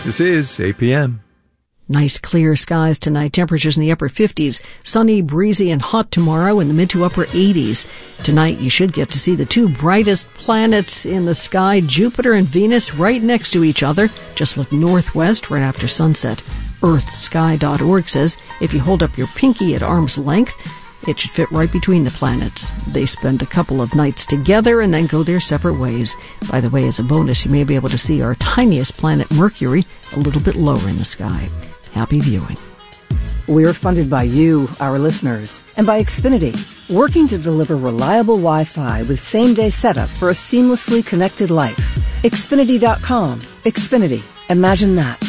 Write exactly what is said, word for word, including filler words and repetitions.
This is A P M. Nice clear skies tonight. Temperatures in the upper fifties. Sunny, breezy, and hot tomorrow in the mid to upper eighties. Tonight you should get to see the two brightest planets in the sky, Jupiter and Venus, right next to each other. Just look northwest right after sunset. earth sky dot org says if you hold up your pinky at arm's length, it should fit right between the planets. They spend a couple of nights together and then go their separate ways. By the way, as a bonus, you may be able to see our tiniest planet, Mercury, a little bit lower in the sky. Happy viewing. We're funded by you, our listeners, and by Xfinity, working to deliver reliable Wi-Fi with same-day setup for a seamlessly connected life. Xfinity dot com. Xfinity. Imagine that.